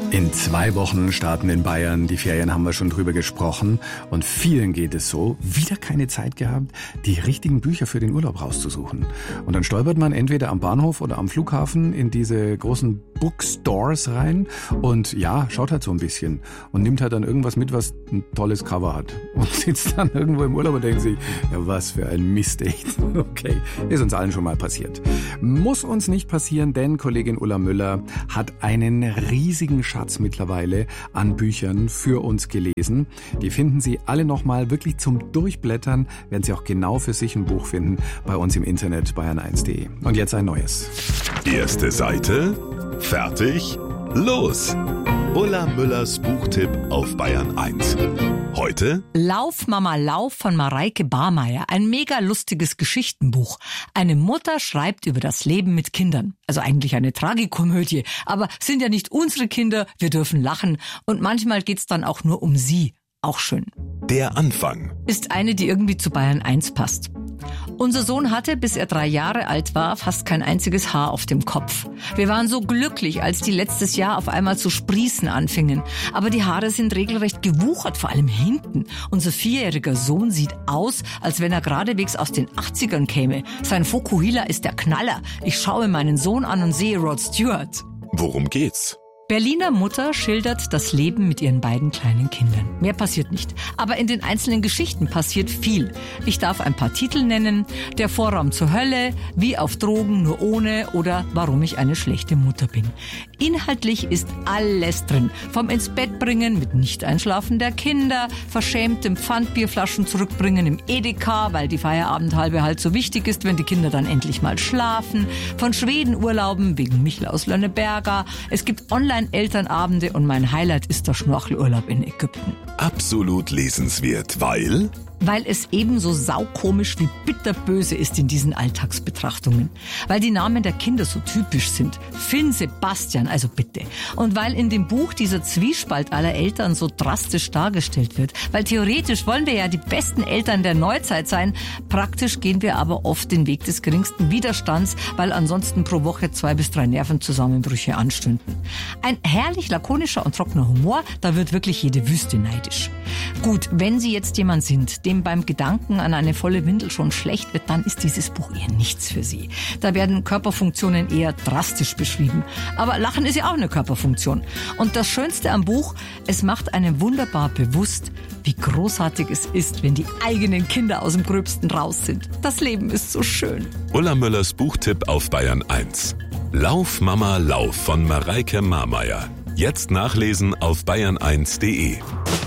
In 2 Wochen starten in Bayern die Ferien, haben wir schon drüber gesprochen. Und vielen geht es so, wieder keine Zeit gehabt, die richtigen Bücher für den Urlaub rauszusuchen. Und dann stolpert man entweder am Bahnhof oder am Flughafen in diese großen Bookstores rein und ja, schaut halt so ein bisschen und nimmt halt dann irgendwas mit, was ein tolles Cover hat. Und sitzt dann irgendwo im Urlaub und denkt sich, ja, was für ein Mist, echt. Okay, ist uns allen schon mal passiert. Muss uns nicht passieren, denn Kollegin Ulla Müller hat einen riesigen Schatz mittlerweile an Büchern für uns gelesen. Die finden Sie alle nochmal wirklich zum Durchblättern, werden Sie auch genau für sich ein Buch finden bei uns im Internet bayern1.de. Und jetzt ein neues. Erste Seite, fertig, los! Ulla Müllers Buchtipp auf Bayern 1. Heute Lauf, Mama, Lauf von Mareike Barmeier. Ein mega lustiges Geschichtenbuch. Eine Mutter schreibt über das Leben mit Kindern. Also eigentlich eine Tragikomödie. Aber sind ja nicht unsere Kinder, wir dürfen lachen. Und manchmal geht's dann auch nur um sie. Auch schön. der Anfang. Ist eine, die irgendwie zu Bayern 1 passt. Unser Sohn hatte, bis er 3 Jahre alt war, fast kein einziges Haar auf dem Kopf. Wir waren so glücklich, als die letztes Jahr auf einmal zu sprießen anfingen. Aber die Haare sind regelrecht gewuchert, vor allem hinten. Unser 4-jähriger Sohn sieht aus, als wenn er geradewegs aus den 80ern käme. Sein Fokuhila ist der Knaller. Ich schaue meinen Sohn an und sehe Rod Stewart. Worum geht's? Berliner Mutter schildert das Leben mit ihren beiden kleinen Kindern. Mehr passiert nicht. Aber in den einzelnen Geschichten passiert viel. Ich darf ein paar Titel nennen. Der Vorraum zur Hölle, Wie auf Drogen, nur ohne oder Warum ich eine schlechte Mutter bin. Inhaltlich ist alles drin. Vom ins Bett bringen mit Nicht-Einschlafen der Kinder, verschämtem Pfandbierflaschen zurückbringen im Edeka, weil die Feierabendhalbe halt so wichtig ist, wenn die Kinder dann endlich mal schlafen. Von Schwedenurlauben wegen Michel aus Lönneberger. Es gibt Elternabende und mein Highlight ist der Schnorchelurlaub in Ägypten. Absolut lesenswert, weil es ebenso saukomisch wie bitterböse ist in diesen Alltagsbetrachtungen. Weil die Namen der Kinder so typisch sind. Finn, Sebastian, also bitte. Und weil in dem Buch dieser Zwiespalt aller Eltern so drastisch dargestellt wird. Weil theoretisch wollen wir ja die besten Eltern der Neuzeit sein. Praktisch gehen wir aber oft den Weg des geringsten Widerstands, weil ansonsten pro Woche 2 bis 3 Nervenzusammenbrüche anstünden. Ein herrlich lakonischer und trockener Humor, da wird wirklich jede Wüste neidisch. Gut, wenn Sie jetzt jemand sind, dem beim Gedanken an eine volle Windel schon schlecht wird, dann ist dieses Buch eher nichts für Sie. Da werden Körperfunktionen eher drastisch beschrieben. Aber Lachen ist ja auch eine Körperfunktion. Und das Schönste am Buch, es macht einem wunderbar bewusst, wie großartig es ist, wenn die eigenen Kinder aus dem Gröbsten raus sind. Das Leben ist so schön. Ulla Müllers Buchtipp auf Bayern 1. Lauf, Mama, Lauf von Mareike Barmeier. Jetzt nachlesen auf bayern1.de.